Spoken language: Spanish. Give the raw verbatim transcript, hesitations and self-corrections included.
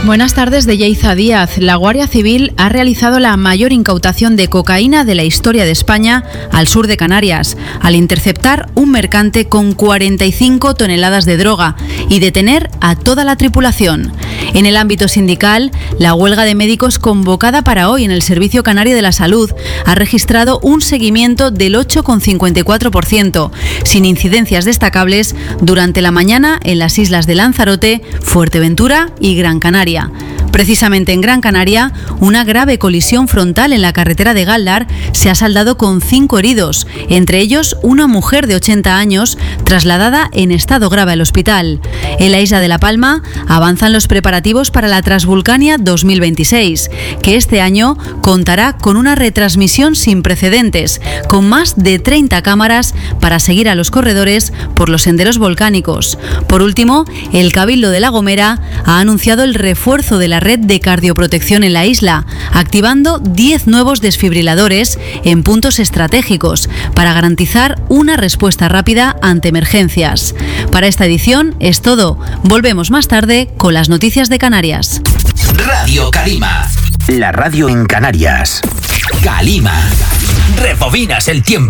Buenas tardes de Yeiza Díaz. La Guardia Civil ha realizado la mayor incautación de cocaína de la historia de España al sur de Canarias, al interceptar un mercante con cuarenta y cinco toneladas de droga y detener a toda la tripulación. En el ámbito sindical, la huelga de médicos convocada para hoy en el Servicio Canario de la Salud ha registrado un seguimiento del ocho coma cincuenta y cuatro por ciento, sin incidencias destacables durante la mañana en las islas de Lanzarote, Fuerteventura y Gran Canaria. Precisamente en Gran Canaria, una grave colisión frontal en la carretera de Gáldar se ha saldado con cinco heridos, entre ellos una mujer de ochenta años trasladada en estado grave al hospital. En la isla de La Palma avanzan los preparativos para la Transvulcania dos mil veintiséis, que este año contará con una retransmisión sin precedentes, con más de treinta cámaras para seguir a los corredores por los senderos volcánicos. Por último, el Cabildo de La Gomera ha anunciado el refuerzo de la red de cardioprotección en la isla, activando diez nuevos desfibriladores en puntos estratégicos para garantizar una respuesta rápida ante emergencias. Para esta edición es todo. Volvemos más tarde con las noticias de Canarias. Radio Calima, la radio en Canarias. Calima, rebobinas el tiempo.